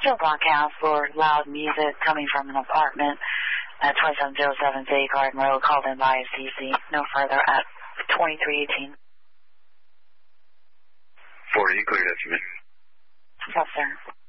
Still broadcast for loud music coming from an apartment at 2707 J Garden Road, called in by CC. No further at 2318. 40, cleared estimate. Yes, sir.